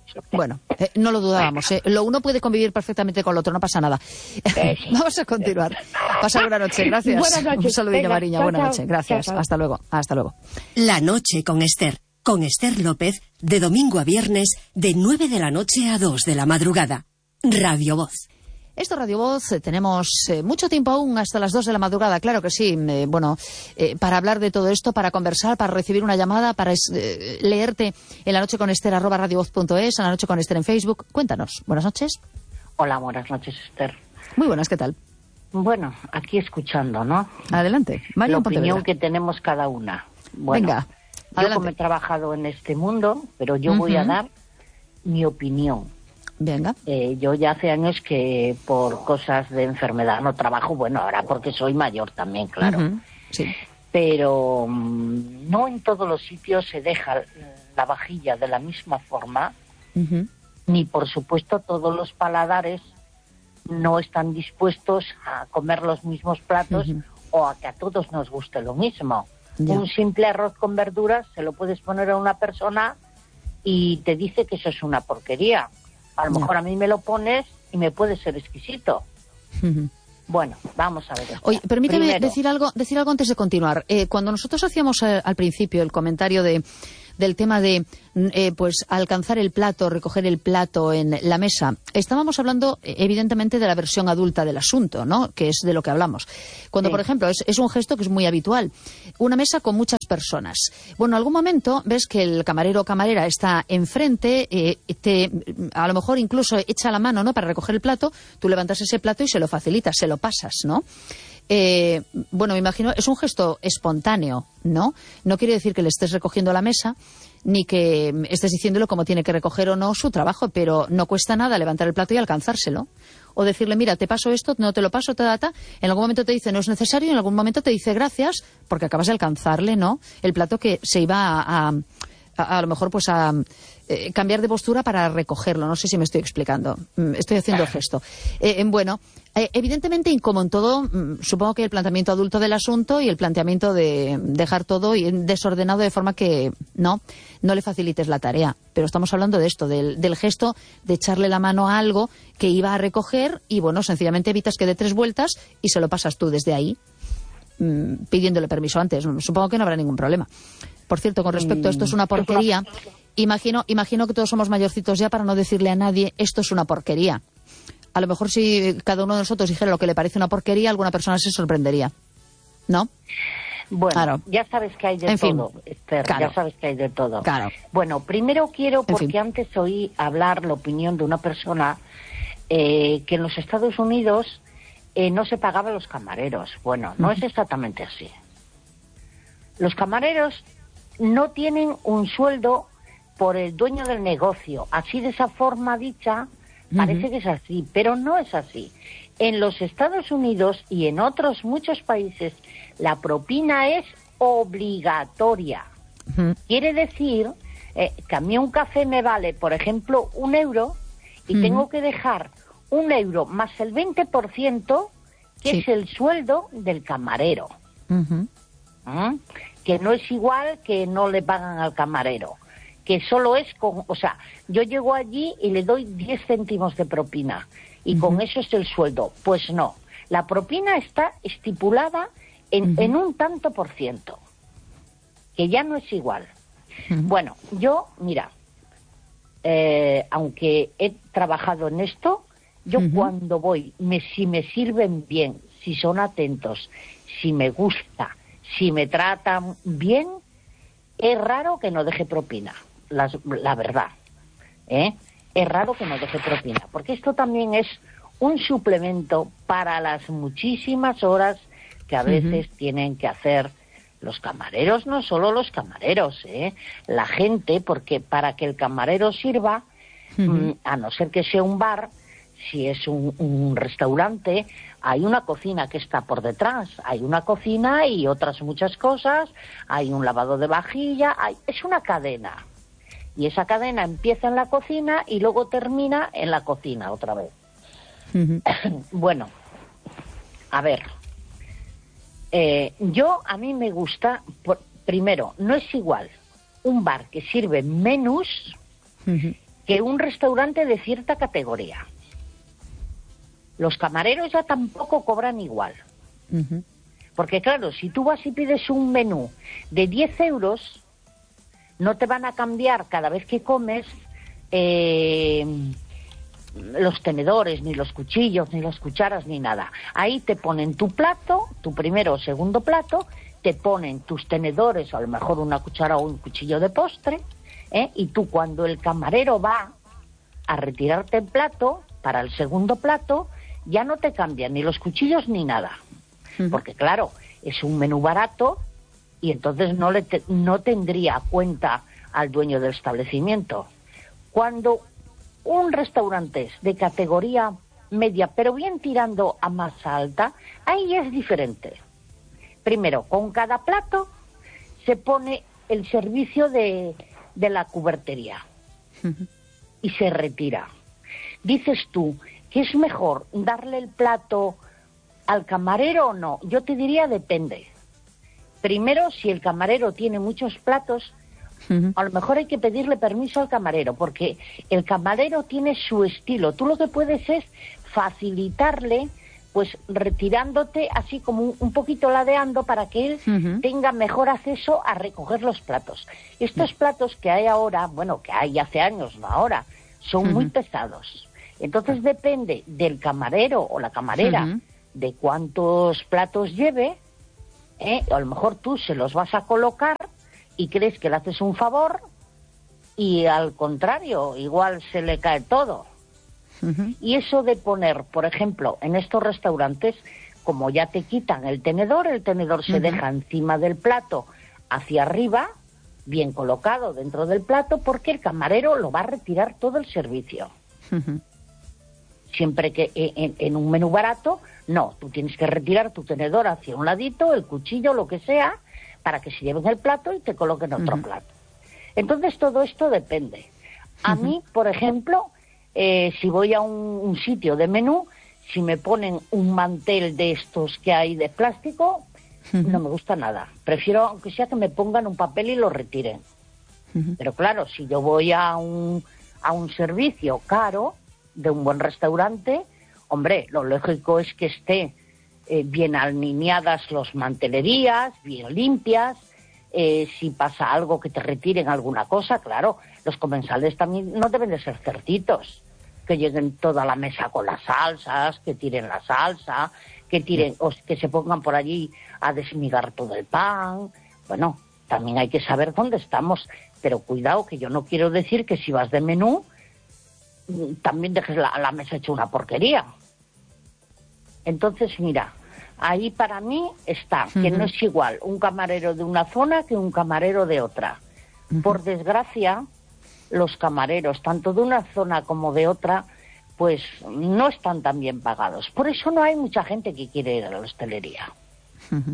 Bueno, eh, no lo dudábamos. Eh. Lo uno puede convivir perfectamente con lo otro, no pasa nada. Vamos a continuar. Pasa buena noche, gracias. Buenas noches. Un saludillo, Venga, Mariña. chao, Buenas chao. noches, gracias. Chao, chao. Hasta luego, hasta luego. La noche con Esther. Con Esther López, de domingo a viernes, de nueve de la noche a dos de la madrugada. Radio Voz. Esto es Radio Voz, eh, tenemos eh, mucho tiempo aún hasta las dos de la madrugada, claro que sí. Eh, bueno, eh, para hablar de todo esto, para conversar, para recibir una llamada, para eh, leerte en la noche con Esther, arroba radiovoz punto es, en la noche con Esther en Facebook. Cuéntanos. Buenas noches. Hola, buenas noches, Esther. Muy buenas, ¿qué tal? Bueno, aquí escuchando, ¿no? Adelante. María La Pontevedra. opinión que tenemos cada una. Bueno, Venga, yo adelante. como he trabajado en este mundo, pero yo voy a Ujú. dar mi opinión. Venga. Eh, yo ya hace años que por cosas de enfermedad no trabajo, bueno, ahora porque soy mayor también, claro. Ujú. Sí. Pero mmm, no en todos los sitios se deja la vajilla de la misma forma, Ujú. ni por supuesto todos los paladares no están dispuestos a comer los mismos platos Ujú. o a que a todos nos guste lo mismo. Ya. Un simple arroz con verduras se lo puedes poner a una persona y te dice que eso es una porquería. A lo Ya. mejor a mí me lo pones y me puede ser exquisito. Ujú. Bueno, vamos a ver. Esther. Oye, permíteme Primero, decir algo, decir algo antes de continuar. Eh, cuando nosotros hacíamos eh, al principio el comentario de del tema de eh, pues alcanzar el plato, recoger el plato en la mesa, estábamos hablando eh, evidentemente de la versión adulta del asunto, ¿no? Que es de lo que hablamos. Cuando, Sí. por ejemplo, es, es un gesto que es muy habitual, una mesa con muchas personas. Bueno, en algún momento ves que el camarero o camarera está enfrente, eh, te, a lo mejor incluso echa la mano, ¿no?, para recoger el plato, tú levantas ese plato y se lo facilitas, se lo pasas, ¿no? Eh, bueno, me imagino, es un gesto espontáneo, ¿no? No quiere decir que le estés recogiendo la mesa, ni que estés diciéndole cómo tiene que recoger o no su trabajo, pero no cuesta nada levantar el plato y alcanzárselo. O decirle, mira, te paso esto, no te lo paso, te data. En algún momento te dice no es necesario y en algún momento te dice gracias, porque acabas de alcanzarle, ¿no?, el plato que se iba a, a, a, a lo mejor, pues a eh, cambiar de postura para recogerlo. No sé si me estoy explicando. Mm, Estoy haciendo el gesto. Eh, bueno, eh, evidentemente, y como en todo, mm, supongo que el planteamiento adulto del asunto y el planteamiento de dejar todo y- desordenado de forma que no, no le facilites la tarea. Pero estamos hablando de esto, del, del gesto de echarle la mano a algo que iba a recoger y, bueno, sencillamente evitas que dé tres vueltas y se lo pasas tú desde ahí, mm, pidiéndole permiso antes. Supongo que no habrá ningún problema. Por cierto, con respecto a esto es una porquería, imagino, imagino que todos somos mayorcitos ya para no decirle a nadie esto es una porquería. A lo mejor si cada uno de nosotros dijera lo que le parece una porquería, alguna persona se sorprendería. ¿No? Bueno, Claro. ya sabes que hay de En fin. todo, Esther, Claro. ya sabes que hay de todo. Claro. Bueno, primero quiero, En porque fin. antes oí hablar la opinión de una persona eh, que en los Estados Unidos eh, no se pagaban los camareros. Bueno, no es exactamente así. Los camareros no tienen un sueldo por el dueño del negocio. Así, de esa forma dicha, parece Ujú. que es así, pero no es así. En los Estados Unidos y en otros muchos países, la propina es obligatoria. Ujú. Quiere decir eh, que a mí un café me vale, por ejemplo, un euro y Ujú. tengo que dejar un euro más el veinte por ciento, que Sí. es el sueldo del camarero. Ujú. ¿Mm? Que no es igual que no le pagan al camarero, que solo es con, o sea, yo llego allí y le doy diez céntimos de propina y Ujú. con eso es el sueldo. Pues no, la propina está estipulada en, Ujú. en un tanto por ciento, que ya no es igual. Ujú. Bueno, yo, mira, eh, aunque he trabajado en esto, yo Ujú. cuando voy, me, si me sirven bien, si son atentos, si me gusta, si me tratan bien, es raro que no deje propina, las- la verdad. ¿eh? Es raro que no deje propina, porque esto también es un suplemento para las muchísimas horas que a Ujú. veces tienen que hacer los camareros, no solo los camareros, ¿eh? la gente, porque para que el camarero sirva, Ujú. mm, a no ser que sea un bar, si es un, un restaurante, hay una cocina que está por detrás, hay una cocina y otras muchas cosas, hay un lavado de vajilla, hay, es una cadena. Y esa cadena empieza en la cocina y luego termina en la cocina otra vez. Ujú. Bueno, a ver, eh, yo a mí me gusta, por- primero, no es igual un bar que sirve menús Ujú. que un restaurante de cierta categoría. Los camareros ya tampoco cobran igual. Uh-huh. Porque claro, si tú vas y pides un menú de diez euros, no te van a cambiar cada vez que comes eh, los tenedores, ni los cuchillos, ni las cucharas, ni nada. Ahí te ponen tu plato, tu primero o segundo plato, te ponen tus tenedores, o a lo mejor una cuchara o un cuchillo de postre, ¿eh? Y tú cuando el camarero va a retirarte el plato, para el segundo plato, ya no te cambian ni los cuchillos ni nada. Uh-huh. Porque claro, es un menú barato y entonces no, le te, no tendría cuenta al dueño del establecimiento. Cuando un restaurante es de categoría media, pero bien tirando a más alta, ahí es diferente. Primero, con cada plato se pone el servicio de, de la cubertería uh-huh. y se retira. Dices tú que es mejor darle el plato al camarero o no. Yo te diría depende. Primero, si el camarero tiene muchos platos, uh-huh. a lo mejor hay que pedirle permiso al camarero, porque el camarero tiene su estilo. Tú lo que puedes es facilitarle, pues retirándote así como un, un poquito ladeando para que él uh-huh. tenga mejor acceso a recoger los platos. Estos uh-huh. platos que hay ahora, bueno, que hay hace años, no ahora, son uh-huh. muy pesados. Entonces depende del camarero o la camarera uh-huh. de cuántos platos lleve, ¿eh? A lo mejor tú se los vas a colocar y crees que le haces un favor y al contrario, igual se le cae todo. Uh-huh. Y eso de poner, por ejemplo, en estos restaurantes, como ya te quitan el tenedor, el tenedor se uh-huh. deja encima del plato hacia arriba, bien colocado dentro del plato, porque el camarero lo va a retirar todo el servicio. Uh-huh. Siempre que en, en un menú barato, no, tú tienes que retirar tu tenedor hacia un ladito, el cuchillo, lo que sea, para que se lleven el plato y te coloquen otro uh-huh. plato. Entonces todo esto depende. A uh-huh. mí, por ejemplo, eh, si voy a un, un sitio de menú, si me ponen un mantel de estos que hay de plástico, uh-huh. no me gusta nada. Prefiero, aunque sea que me pongan un papel y lo retiren. Uh-huh. Pero claro, si yo voy a un, a un servicio caro, de un buen restaurante, hombre, lo lógico es que esté eh, bien alineadas las mantelerías, bien limpias, eh, si pasa algo que te retiren alguna cosa, claro, los comensales también no deben de ser cerditos, que lleguen toda la mesa con las salsas, que tiren la salsa, que tiren, o que se pongan por allí a desmigar todo el pan. Bueno, también hay que saber dónde estamos, pero cuidado, que yo no quiero decir que si vas de menú también dejes la, la mesa hecha una porquería. Entonces, mira, ahí para mí está, uh-huh. que no es igual un camarero de una zona que un camarero de otra. Uh-huh. Por desgracia, los camareros, tanto de una zona como de otra, pues no están tan bien pagados. Por eso no hay mucha gente que quiere ir a la hostelería. Uh-huh.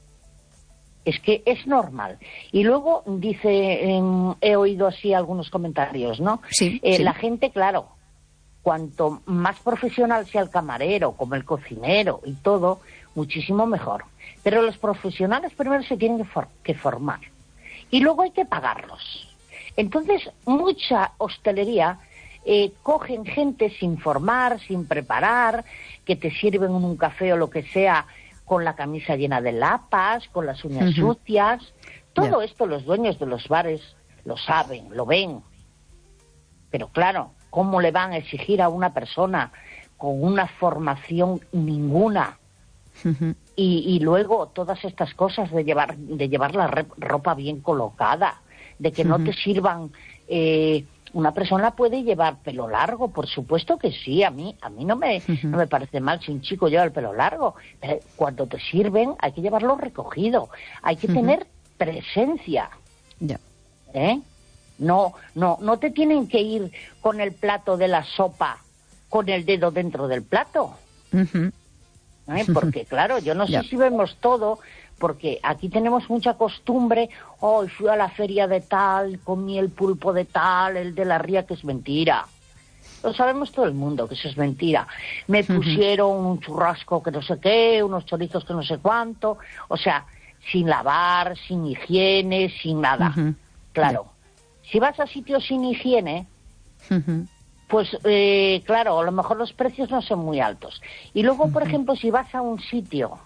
Es que es normal. Y luego dice, eh, he oído así algunos comentarios, ¿no? Sí, eh, sí. La gente, claro, cuanto más profesional sea el camarero, como el cocinero y todo, muchísimo mejor. Pero los profesionales primero se tienen que, for- que formar. Y luego hay que pagarlos. Entonces, mucha hostelería eh, cogen gente sin formar, sin preparar, que te sirven un café o lo que sea, con la camisa llena de lapas, con las uñas uh-huh. sucias. Todo yeah. esto los dueños de los bares lo saben, lo ven. Pero claro, ¿cómo le van a exigir a una persona con una formación ninguna? Uh-huh. Y, y luego todas estas cosas de llevar, de llevar la re- ropa bien colocada, de que uh-huh. no te sirvan... Eh, una persona puede llevar pelo largo, por supuesto que sí, a mí a mí no me uh-huh. no me parece mal si un chico lleva el pelo largo, pero cuando te sirven hay que llevarlo recogido, hay que uh-huh. tener presencia. Yeah. ¿Eh? No, no, no te tienen que ir con el plato de la sopa con el dedo dentro del plato. Uh-huh. ¿Eh? Porque claro, yo no sé yeah. si vemos todo, porque aquí tenemos mucha costumbre, hoy oh, fui a la feria de tal, comí el pulpo de tal, el de la ría, que es mentira. Lo sabemos todo el mundo, que eso es mentira. Me uh-huh. pusieron un churrasco que no sé qué, unos chorizos que no sé cuánto, o sea, sin lavar, sin higiene, sin nada. Uh-huh. Claro, yeah. si vas a sitios sin higiene, Uh-huh. Pues eh, claro, a lo mejor los precios no son muy altos. Y luego, por uh-huh. ejemplo, si vas a un sitio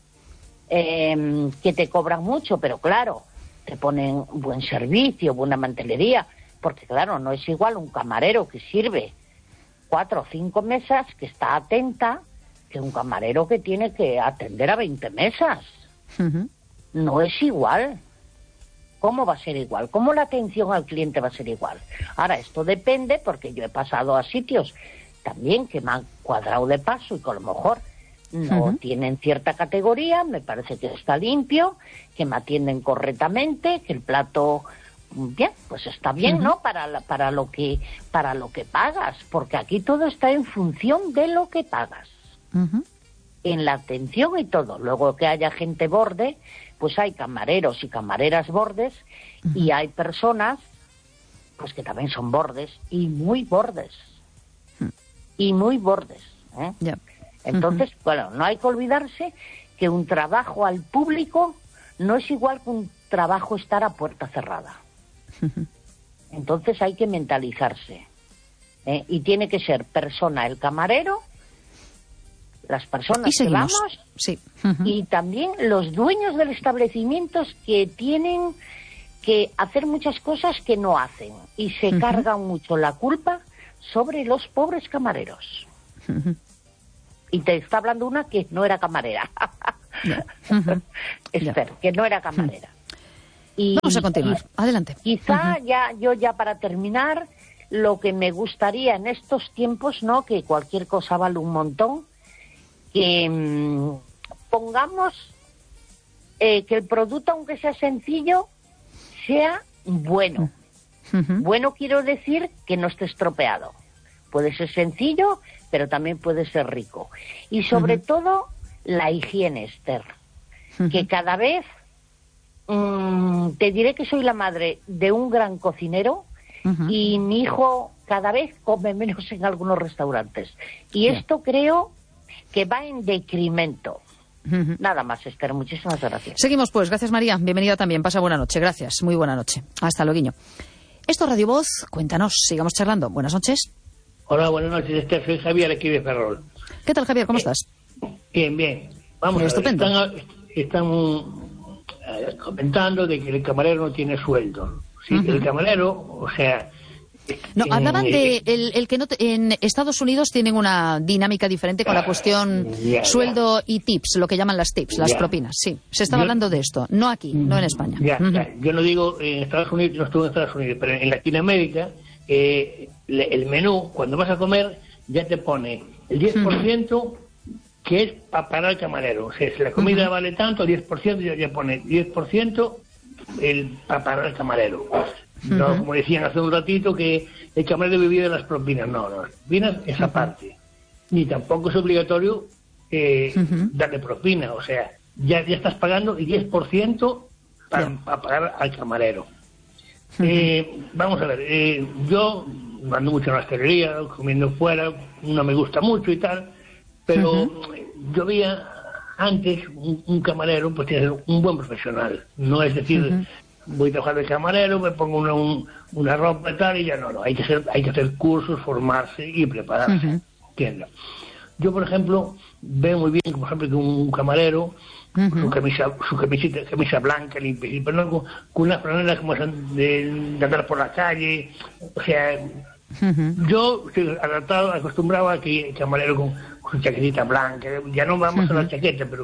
eh, que te cobran mucho, pero claro, te ponen buen servicio, buena mantelería, porque claro, no es igual un camarero que sirve cuatro o cinco mesas, que está atenta, que un camarero que tiene que atender a veinte mesas. Uh-huh. No es igual. ¿Cómo va a ser igual? ¿Cómo la atención al cliente va a ser igual? Ahora, esto depende, porque yo he pasado a sitios también que me han cuadrado de paso y que a lo mejor no uh-huh. tienen cierta categoría, me parece que está limpio, que me atienden correctamente, que el plato, bien, pues está bien, uh-huh. ¿no? Para, la, para, lo que, para lo que pagas, porque aquí todo está en función de lo que pagas. Uh-huh. En la atención y todo. Luego que haya gente borde, pues hay camareros y camareras bordes, uh-huh. y hay personas pues que también son bordes y muy bordes. Uh-huh. Y muy bordes. ¿eh? Yeah. Entonces, uh-huh. bueno, no hay que olvidarse que un trabajo al público no es igual que un trabajo estar a puerta cerrada. Uh-huh. Entonces hay que mentalizarse. ¿eh? Y tiene que ser persona el camarero, las personas que vamos, sí. uh-huh. y también los dueños del establecimiento que tienen que hacer muchas cosas que no hacen y se uh-huh. cargan mucho la culpa sobre los pobres camareros. Uh-huh. Y te está hablando una que no era camarera. Yeah. Uh-huh. Esther, yeah. que no era camarera. Uh-huh. Y, Vamos a continuar. Y, Adelante. Quizá uh-huh. ya yo ya para terminar, lo que me gustaría en estos tiempos, ¿no? Que cualquier cosa vale un montón, que mmm, pongamos eh, que el producto, aunque sea sencillo, sea bueno. Uh-huh. Bueno quiero decir que no esté estropeado. Puede ser sencillo, pero también puede ser rico. Y sobre uh-huh. todo, la higiene, Esther. Uh-huh. Que cada vez, mmm, te diré que soy la madre de un gran cocinero, uh-huh. y mi hijo cada vez come menos en algunos restaurantes. Y yeah. esto creo que va en decremento. Uh-huh. Nada más, Esther, muchísimas gracias. Seguimos pues, gracias María, bienvenida también, pasa buena noche, gracias, muy buena noche. Hasta luego. Esto es Radio Voz, cuéntanos, sigamos charlando. Buenas noches. Hola, buenas noches, Esther, soy Javier aquí de Ferrol. ¿Qué tal, Javier, cómo eh, estás? Bien, bien. Vamos Estupendo. a ver, están, están eh, comentando de que el camarero no tiene sueldo. Sí, uh-huh. El camarero, o sea... No, hablaban de el, el que no te, en Estados Unidos tienen una dinámica diferente con la cuestión ya, sueldo y tips, lo que llaman las tips, las ya. propinas. Sí, se estaba yo, hablando de esto, no aquí, no en España. Ya, uh-huh. ya. Yo no digo en Estados Unidos, no estuve en Estados Unidos, pero en Latinoamérica eh, el menú, cuando vas a comer, ya te pone el diez por ciento uh-huh. que es para pagar el camarero. O sea, si la comida uh-huh. vale tanto, diez por ciento ya, ya pone diez por ciento el para pagar el camarero. No, uh-huh. como decían hace un ratito, que el camarero vivía de las propinas. No, no, las propinas es uh-huh. aparte. Ni tampoco es obligatorio eh, uh-huh. darle propina. O sea, ya, ya estás pagando el diez por ciento para, yeah. para pagar al camarero. Uh-huh. Eh, vamos a ver, eh, yo ando mucho en la hostelería, comiendo fuera, no me gusta mucho y tal, pero uh-huh. yo veía antes un, un camarero, pues tiene que ser un buen profesional. No es decir... Uh-huh. voy a trabajar de camarero, me pongo una, un, una ropa y tal, y ya no, no, hay que hacer, hay que hacer cursos, formarse y prepararse, uh-huh. ¿entiendes? Yo, por ejemplo, veo muy bien, por ejemplo, que un camarero, uh-huh. su camisa, su camisita, camisa blanca, limpia, pero no con, con unas franelas como son de, de andar por la calle, o sea, uh-huh. yo estoy adaptado, acostumbrado a que el camarero con, con su chaquetita blanca, ya no vamos uh-huh. a la chaqueta, pero...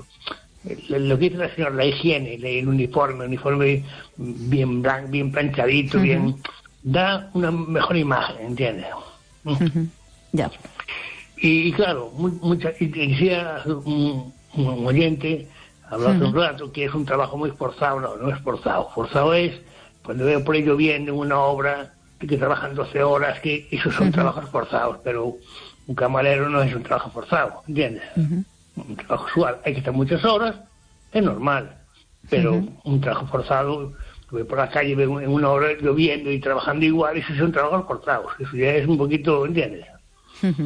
lo que dice la señora, la higiene, el uniforme, el uniforme bien blanco, bien planchadito, uh-huh. bien, da una mejor imagen, ¿entiendes? Uh-huh. Ya. Y, y claro, muy, mucha, y decía un, un oyente, habló hace uh-huh. un rato, que es un trabajo muy forzado. No, no es forzado. Forzado es cuando veo por ello bien en una obra que, que trabajan doce horas, que esos son uh-huh. trabajos forzados, pero un camarero no es un trabajo forzado, ¿entiendes? Uh-huh. Un trabajo usual, hay que estar muchas horas, es normal, pero uh-huh. un trabajo forzado, voy por la calle, veo en una hora lloviendo y trabajando igual, esos son trabajos forzados, eso ya es un poquito, ¿entiendes? Uh-huh.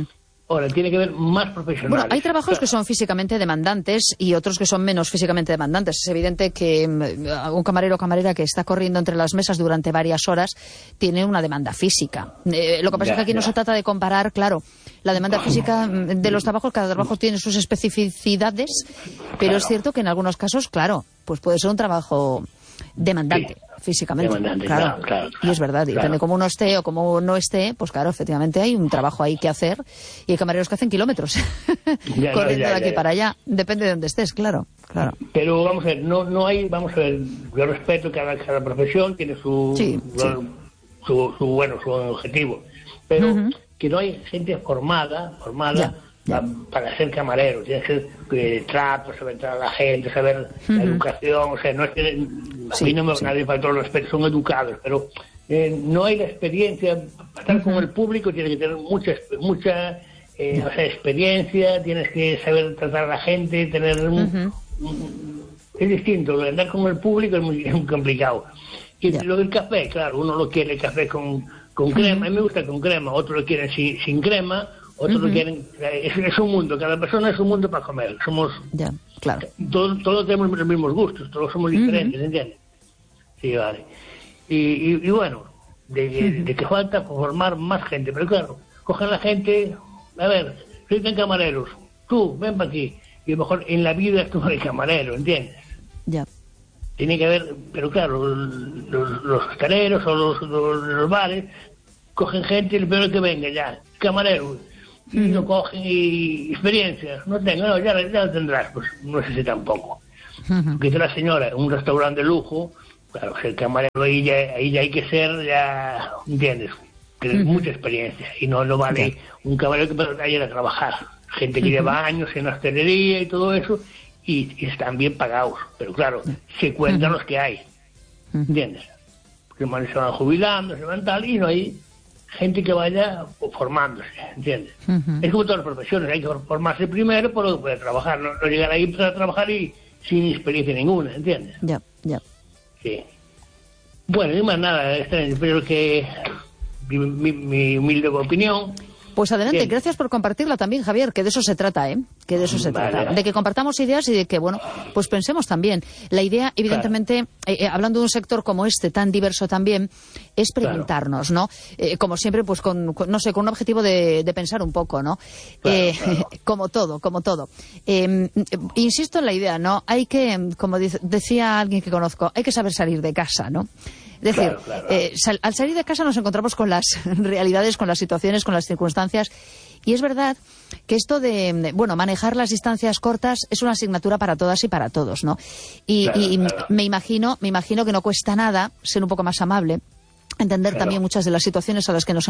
Ahora, tiene que haber más profesionales. Bueno, hay trabajos que son físicamente demandantes y otros que son menos físicamente demandantes. Es evidente que un camarero o camarera que está corriendo entre las mesas durante varias horas tiene una demanda física. Eh, lo que pasa ya, es que aquí ya. no se trata de comparar, claro, la demanda física de los trabajos. Cada trabajo tiene sus especificidades, pero claro. es cierto que en algunos casos, claro, pues puede ser un trabajo demandante. Sí. Físicamente, claro, claro, claro, y es verdad, y claro. depende cómo uno esté o cómo no esté, pues claro, efectivamente hay un trabajo ahí que hacer y hay camareros que hacen kilómetros ya, corriendo no, ya, de aquí ya, para allá, depende de dónde estés, claro, claro. Pero vamos a ver, no no hay, vamos a ver, yo respeto cada, cada profesión tiene su, sí, su, sí. su, su bueno, su objetivo, pero uh-huh. que no hay gente formada, formada. Ya. Ya. Para ser camarero, tienes que eh, trato, saber tratar a la gente, saber uh-huh. la educación, o sea, no es que a sí, mí no me sí. nadie falta los respeto, son educados, pero eh, no hay la experiencia, para estar uh-huh. con el público tienes que tener mucha mucha eh, o sea, experiencia, tienes que saber tratar a la gente, tener un, uh-huh. un, es distinto, andar con el público es muy, es muy complicado. Y yeah. lo del café, claro, uno lo quiere el café con, con crema, uh-huh. a mí me gusta con crema, otros lo quieren sin, sin crema. Otros uh-huh. lo quieren, es, es un mundo, cada persona es un mundo para comer. Somos, ya, claro. Todos, todos tenemos los mismos gustos, todos somos diferentes, uh-huh. ¿entiendes? Sí, vale. Y, y, y bueno, de, uh-huh. de que falta formar más gente, pero claro, cogen la gente, a ver, soy tan camareros, tú, ven para aquí, y a lo mejor en la vida estuvo de camarero, ¿entiendes? Ya. Tiene que haber, pero claro, los, los camareros o los, los, los bares cogen gente y el peor que venga ya, camarero. Y lo cogen y experiencias, no tengo, no, ya, ya lo tendrás, pues no sé si tampoco. Uh-huh. Que la señora, en un restaurante de lujo, claro, el camarero ahí ya, ahí ya hay que ser, ya, ¿entiendes? Tener uh-huh. mucha experiencia, y no, no vale yeah. un camarero que pueda ir a trabajar. Gente que uh-huh. lleva años en la hostelería y todo eso, y, y están bien pagados, pero claro, se cuentan uh-huh. los que hay, uh-huh. ¿entiendes? Porque se van jubilando, se van tal, y no hay gente que vaya formándose, ¿entiendes? Uh-huh. Es como todas las profesiones, hay que formarse primero para poder trabajar, no, no llegar ahí para trabajar y sin experiencia ninguna, ¿entiendes? Ya, ya. Sí. Bueno, y más nada, espero que mi, mi, mi humilde opinión. Pues adelante, Bien. Gracias por compartirla también, Javier, que de eso se trata, ¿eh? Que de eso se vale. trata, de que compartamos ideas y de que, bueno, pues pensemos también. La idea, evidentemente, claro. eh, hablando de un sector como este, tan diverso también, es preguntarnos, claro. ¿no? Eh, como siempre, pues con, con, no sé, con un objetivo de, de pensar un poco, ¿no? Claro, eh, claro. Como todo, como todo. Eh, insisto en la idea, ¿no? Hay que, como dice, decía alguien que conozco, hay que saber salir de casa, ¿no? Es decir, claro, claro. Eh, sal, al salir de casa nos encontramos con las realidades, con las situaciones, con las circunstancias. Y es verdad que esto de, de, bueno, manejar las distancias cortas es una asignatura para todas y para todos, ¿no? Y, claro, y claro. me imagino, me imagino que no cuesta nada ser un poco más amable, entender claro. también muchas de las situaciones a las que nos